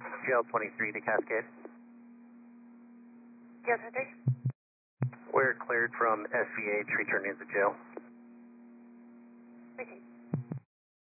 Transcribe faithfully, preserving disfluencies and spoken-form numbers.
Jail twenty-three to Cascade. Yes, I think. We're cleared from S V H, returning to jail. Okay.